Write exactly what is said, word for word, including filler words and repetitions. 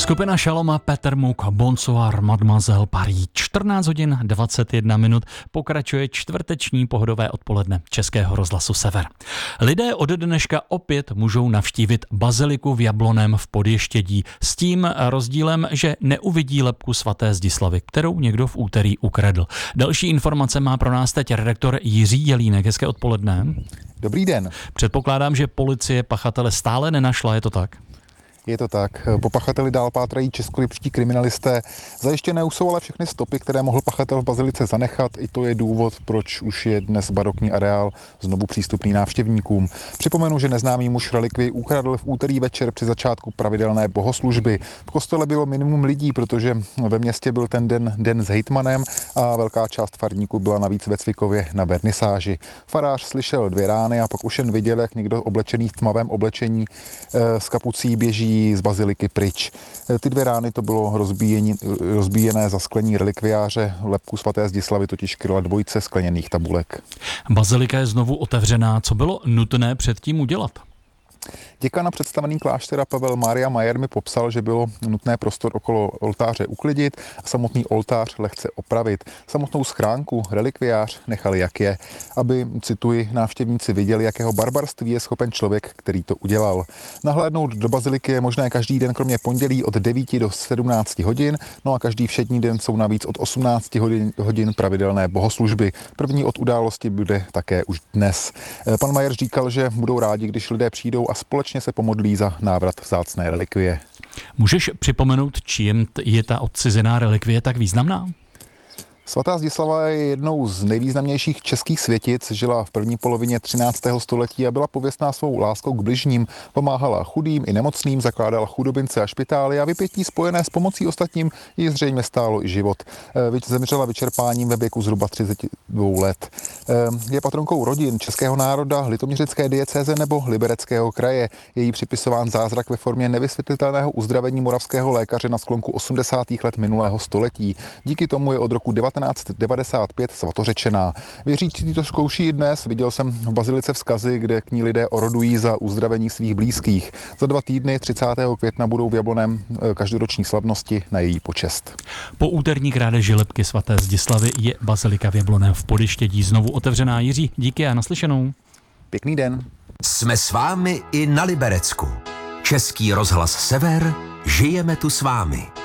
Skupina Šaloma, Petr Muk, Bonsoir, Mademoiselle Paris. čtrnáct hodin dvacet jedna minut pokračuje čtvrteční pohodové odpoledne Českého rozhlasu Sever. Lidé od dneška opět můžou navštívit baziliku v Jablonném v Podještědí s tím rozdílem, že neuvidí lebku svaté Zdislavy, kterou někdo v úterý ukradl. Další informace má pro nás teď redaktor Jiří Jelínek. Hezké odpoledne. Dobrý den. Předpokládám, že policie pachatele stále nenašla, je to tak? Je to tak. Po pachateli dál pátrají českolipští kriminalisté. Zajištěné už jsou ale všechny stopy, které mohl pachatel v bazilice zanechat. I to je důvod, proč už je dnes barokní areál znovu přístupný návštěvníkům. Připomenu, že neznámý muž relikvii ukradl v úterý večer při začátku pravidelné bohoslužby. V kostele bylo minimum lidí, protože ve městě byl ten den den s hejtmanem a velká část farníků byla navíc ve Cvikově na vernisáži. Farář slyšel dvě rány a pak už jen viděl, jak někdo oblečený v tmavém oblečení s kapucí běží z baziliky pryč. Ty dvě rány to bylo rozbíjení, rozbíjené zasklení relikviáře. Lebku svaté Zdislavy totiž kryla dvojice skleněných tabulek. Bazilika je znovu otevřená. Co bylo nutné předtím udělat? Děkan a představený kláštera Pavel Mária Majer mi popsal, že bylo nutné prostor okolo oltáře uklidit a samotný oltář lehce opravit. Samotnou schránku, relikviář nechali jak je, aby, cituji, návštěvníci viděli, jakého barbarství je schopen člověk, který to udělal. Nahlédnout do baziliky je možné každý den kromě pondělí od devíti do sedmnácti hodin, no a každý všední den jsou navíc od osmnácti hodin, hodin pravidelné bohoslužby. První od události bude také už dnes. Pan Majer říkal, že budou rádi, když lidé přijdou a společně se pomodlí za návrat vzácné relikvie. Můžeš připomenout, čím je ta odcizená relikvie tak významná? Svatá Zdislava je jednou z nejvýznamnějších českých světic, žila v první polovině třináctého století a byla pověstná svou láskou k bližním, pomáhala chudým i nemocným, zakládala chudobince a špitály a vypětí spojené s pomocí ostatním ji zřejmě stálo i život. Zemřela vyčerpáním ve věku zhruba třiceti dvou let. Je patronkou rodin českého národa, litoměřické diecéze nebo Libereckého kraje. Je jí připisován zázrak ve formě nevysvětlitelného uzdravení moravského lékaře na sklonku osmdesátých let minulého století. Díky tomu je od roku devatenáct devadesát pět svatořečená. Věřící to zkouší i dnes. Viděl jsem v bazilice vzkazy, kde k ní lidé orodují za uzdravení svých blízkých. Za dva týdny třicátého května budou v Jablonném každoroční slavnosti na její počest. Po úterní krádeži lebky svaté Zdislavy je bazilika v Jablonném v Podještědí znovu otevřená. Jiří, díky a naslyšenou. Pěkný den. Jsme s vámi i na Liberecku. Český rozhlas Sever, žijeme tu s vámi.